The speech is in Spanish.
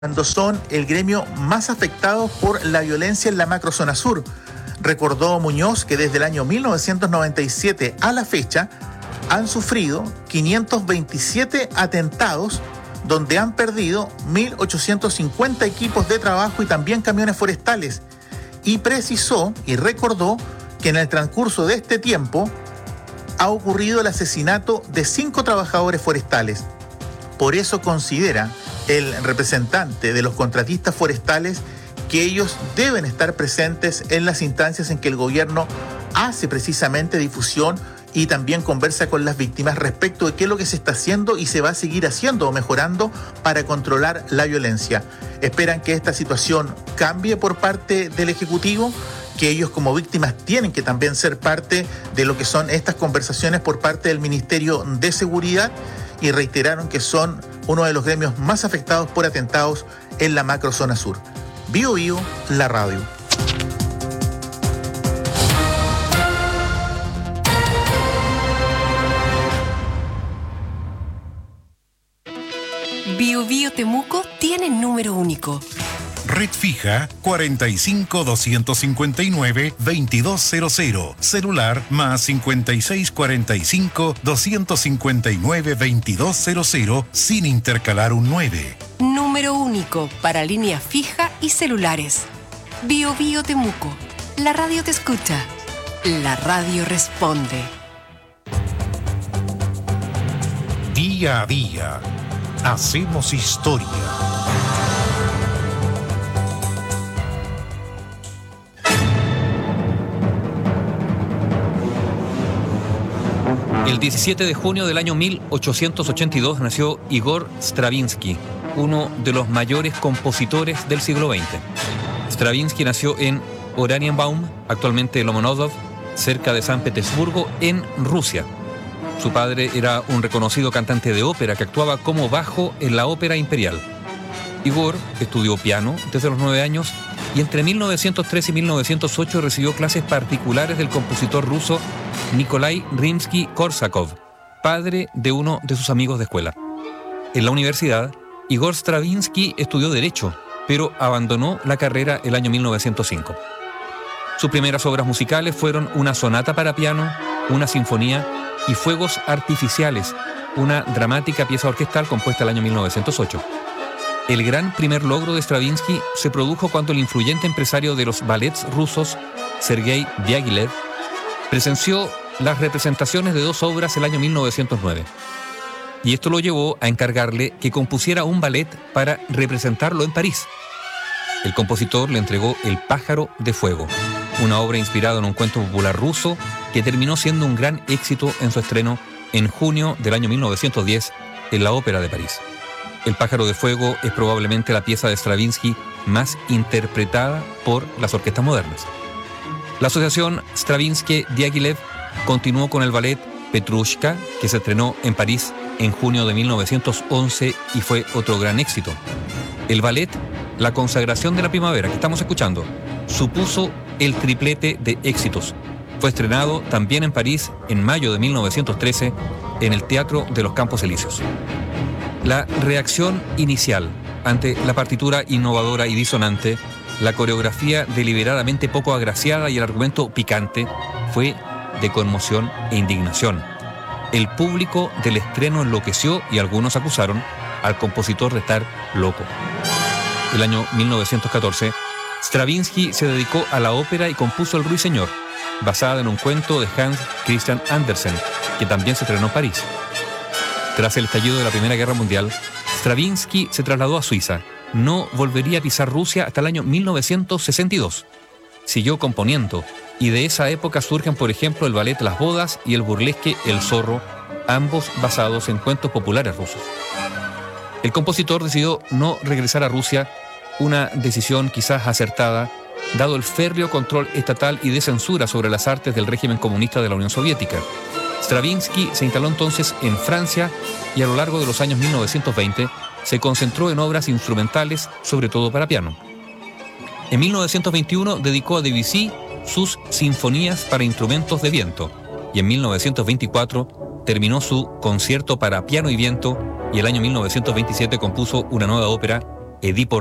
cuando son el gremio más afectado por la violencia en la macrozona sur. Recordó Muñoz que desde el año 1997 a la fecha han sufrido 527 atentados donde han perdido 1.850 equipos de trabajo y también camiones forestales. Y precisó y recordó que en el transcurso de este tiempo ha ocurrido el asesinato de 5 trabajadores forestales. Por eso considera el representante de los contratistas forestales que ellos deben estar presentes en las instancias en que el gobierno hace precisamente difusión y también conversa con las víctimas respecto de qué es lo que se está haciendo y se va a seguir haciendo o mejorando para controlar la violencia. Esperan que esta situación cambie por parte del Ejecutivo, que ellos como víctimas tienen que también ser parte de lo que son estas conversaciones por parte del Ministerio de Seguridad, y reiteraron que son uno de los gremios más afectados por atentados en la macrozona sur. Bio Bio, la radio. Bio Bio Temuco tiene número único. Red fija 45-259-2200. Celular más 5645-259-2200 sin intercalar un 9. Número único para línea fija y celulares. Bio Bio Temuco. La radio te escucha. La radio responde. Día a día. Hacemos historia. El 17 de junio del año 1882 nació Igor Stravinsky, uno de los mayores compositores del siglo XX. Stravinsky nació en Oranienbaum, actualmente Lomonosov, cerca de San Petersburgo, en Rusia. Su padre era un reconocido cantante de ópera que actuaba como bajo en la ópera imperial. Igor estudió piano desde los 9 años y entre 1903 y 1908 recibió clases particulares del compositor ruso Nikolai Rimsky-Korsakov, padre de uno de sus amigos de escuela. En la universidad, Igor Stravinsky estudió Derecho, pero abandonó la carrera el año 1905. Sus primeras obras musicales fueron una sonata para piano, una sinfonía y Fuegos Artificiales, una dramática pieza orquestal compuesta el año 1908. El gran primer logro de Stravinsky se produjo cuando el influyente empresario de los ballets rusos, Sergei Diaghilev, presenció las representaciones de 2 obras el año 1909. Y esto lo llevó a encargarle que compusiera un ballet para representarlo en París. El compositor le entregó El pájaro de fuego, una obra inspirada en un cuento popular ruso que terminó siendo un gran éxito en su estreno en junio del año 1910 en la Ópera de París. El pájaro de fuego es probablemente la pieza de Stravinsky más interpretada por las orquestas modernas. La asociación Stravinsky-Diaghilev continuó con el ballet Petrushka, que se estrenó en París en junio de 1911 y fue otro gran éxito. El ballet La consagración de la primavera, que estamos escuchando, supuso el triplete de éxitos. Fue estrenado también en París en mayo de 1913 en el Teatro de los Campos Elíseos. La reacción inicial ante la partitura innovadora y disonante, la coreografía deliberadamente poco agraciada y el argumento picante fue de conmoción e indignación. El público del estreno enloqueció y algunos acusaron al compositor de estar loco. El año 1914, Stravinsky se dedicó a la ópera y compuso El Ruiseñor, basada en un cuento de Hans Christian Andersen, que también se estrenó en París. Tras el estallido de la Primera Guerra Mundial, Stravinsky se trasladó a Suiza. No volvería a pisar Rusia hasta el año 1962. Siguió componiendo, y de esa época surgen, por ejemplo, el ballet Las Bodas y el burlesque El Zorro, ambos basados en cuentos populares rusos. El compositor decidió no regresar a Rusia, una decisión quizás acertada, dado el férreo control estatal y de censura sobre las artes del régimen comunista de la Unión Soviética. Stravinsky se instaló entonces en Francia y a lo largo de los años 1920 se concentró en obras instrumentales, sobre todo para piano. En 1921 dedicó a Debussy sus sinfonías para instrumentos de viento y en 1924 terminó su concierto para piano y viento y el año 1927 compuso una nueva ópera, Edipo